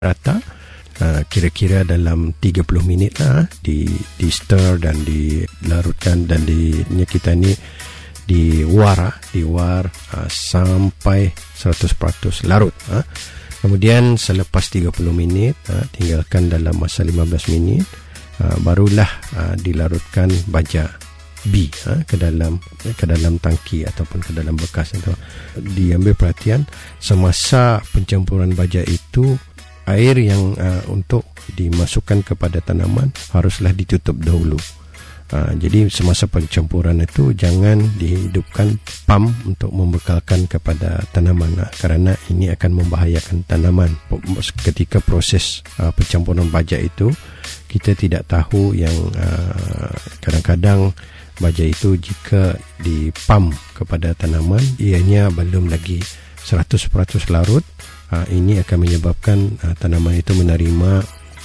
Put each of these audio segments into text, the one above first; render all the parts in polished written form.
rata. Kira-kira dalam 30 minit lah di stir dan dilarutkan dan kita ni diwar sampai 100% larut. Kemudian selepas 30 minit tinggalkan dalam masa 15 minit, barulah dilarutkan baja B ke dalam tangki ataupun ke dalam bekas itu. Diambil perhatian semasa pencampuran baja itu, air yang untuk dimasukkan kepada tanaman haruslah ditutup dahulu. Jadi semasa pencampuran itu jangan dihidupkan pam untuk membekalkan kepada tanaman, kerana ini akan membahayakan tanaman. Ketika proses pencampuran baja itu, kita tidak tahu yang kadang-kadang baja itu jika dipam kepada tanaman, ianya belum lagi 100% larut. Ini akan menyebabkan tanaman itu menerima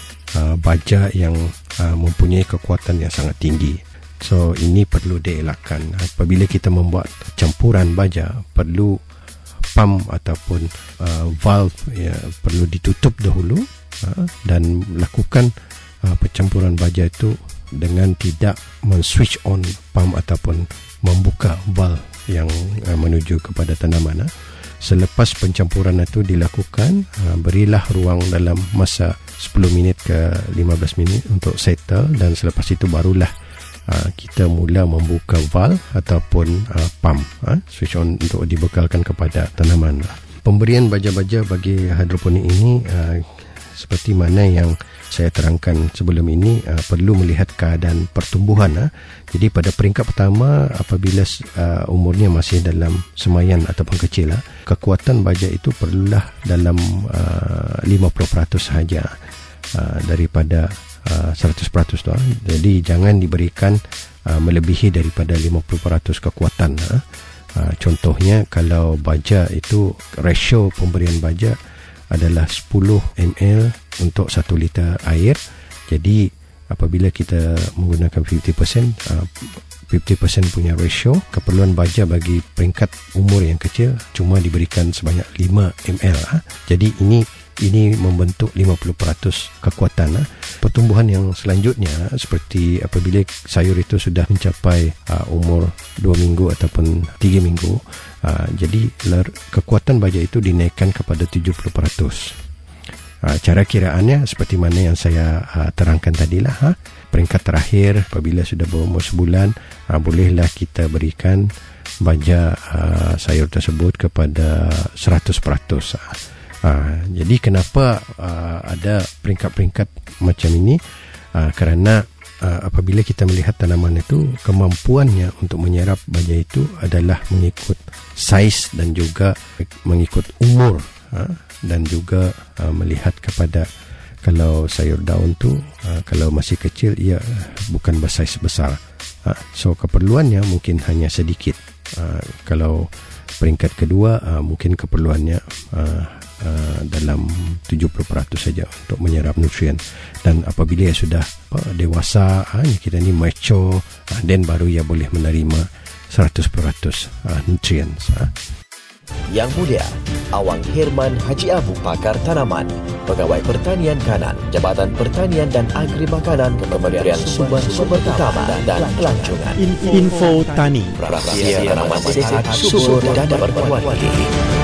baja yang mempunyai kekuatan yang sangat tinggi. So ini perlu dielakkan. Apabila kita membuat campuran baja, perlu pam ataupun valve perlu ditutup dahulu dan lakukan pencampuran baja itu dengan tidak men-switch on pam ataupun membuka valve yang menuju kepada tanaman. Selepas pencampuran itu dilakukan, berilah ruang dalam masa 10 minit ke 15 minit untuk settle, dan selepas itu barulah kita mula membuka valve ataupun pump switch on untuk dibekalkan kepada tanaman. Pemberian baja-baja bagi hidroponik ini seperti mana yang saya terangkan sebelum ini, perlu melihat keadaan pertumbuhan. Jadi pada peringkat pertama, apabila umurnya masih dalam semayan ataupun kecil, kekuatan baja itu perlulah dalam 50% sahaja daripada 100% tu. Jadi jangan diberikan melebihi daripada 50% kekuatan. Contohnya kalau baja itu, rasio pemberian baja adalah 10 ml untuk 1 liter air. Jadi apabila kita menggunakan 50% punya rasio, keperluan baja bagi peringkat umur yang kecil cuma diberikan sebanyak 5 ml. Jadi ini membentuk 50% kekuatan. Pertumbuhan yang selanjutnya, seperti apabila sayur itu sudah mencapai umur 2 minggu ataupun 3 minggu, jadi kekuatan baja itu dinaikkan kepada 70%. Cara kiraannya seperti mana yang saya terangkan tadilah. Peringkat terakhir, apabila sudah berumur sebulan, bolehlah kita berikan baja sayur tersebut kepada 100%. Jadi kenapa ada peringkat-peringkat macam ini? Kerana apabila kita melihat tanaman itu, kemampuannya untuk menyerap baja itu adalah mengikut saiz dan juga mengikut umur, dan juga melihat kepada, kalau sayur daun tu kalau masih kecil, ia bukan bersaiz besar, so keperluannya mungkin hanya sedikit. Kalau peringkat kedua, mungkin keperluannya dalam 70% saja untuk menyerap nutrien. Dan apabila ia sudah dewasa, kita ni mature, then baru ia boleh menerima 100% nutrien. Yang Mulia Awang Herman Haji Abu, pakar tanaman, Pegawai Pertanian Kanan, Jabatan Pertanian dan Agri Makanan, Kementerian Sumber Utama dan Pelancongan. Info Tani, Rahsia tanaman sehat, subur dan berkualiti.